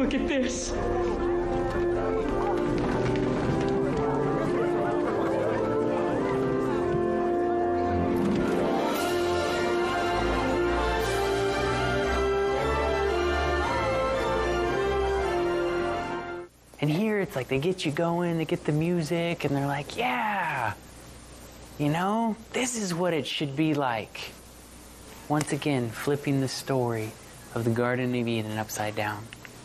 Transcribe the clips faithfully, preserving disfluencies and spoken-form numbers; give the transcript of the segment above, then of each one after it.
Look at this. And here it's like they get you going, they get the music, and they're like, yeah, you know, this is what it should be like. Once again, flipping the story of the Garden of Eden upside down.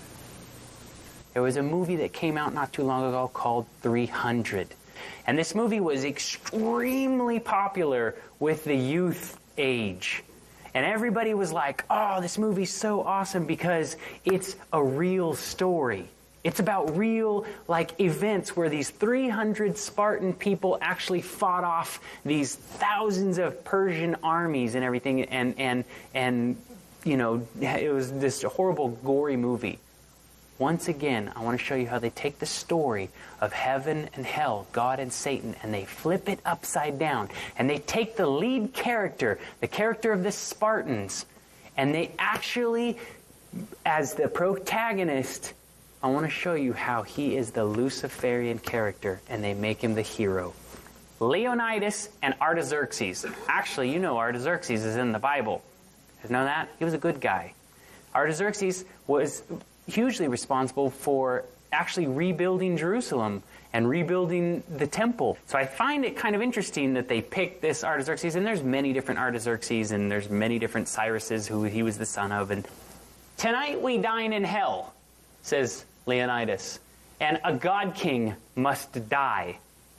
There was a movie that came out not too long ago called three hundred. And this movie was extremely popular with the youth age. And everybody was like, oh, this movie's so awesome because it's a real story. It's about real, like, events where these three hundred Spartan people actually fought off these thousands of Persian armies and everything. And, and, and you know, it was this horrible, gory movie. Once again, I want to show you how they take the story of heaven and hell, God and Satan, and they flip it upside down. And they take the lead character, the character of the Spartans, and they actually, as the protagonist, I want to show you how he is the Luciferian character, and they make him the hero. Leonidas and Artaxerxes. Actually, you know Artaxerxes is in the Bible. You know that? He was a good guy. Artaxerxes was hugely responsible for actually rebuilding Jerusalem and rebuilding the temple. So I find it kind of interesting that they picked this Artaxerxes, and there's many different Artaxerxes, and there's many different Cyruses who he was the son of. And tonight we dine in hell, says Leonidas, and a god king must die.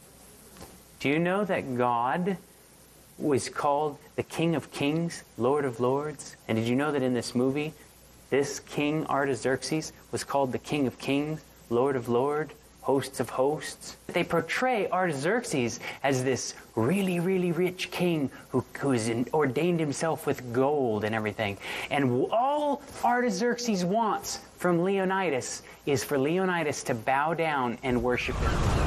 Do you know that God was called the King of Kings, Lord of Lords? And did you know that in this movie, this King Artaxerxes was called the King of Kings, Lord of Lords, hosts of hosts? They portray Artaxerxes as this really, really rich king who, who has ordained himself with gold and everything. And all Artaxerxes wants from Leonidas is for Leonidas to bow down and worship him.